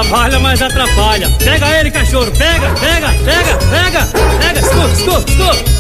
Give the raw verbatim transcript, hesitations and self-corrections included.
trabalha, mas atrapalha. Pega ele, cachorro, pega, pega, pega, pega, pega, escuta, escuta, escuta.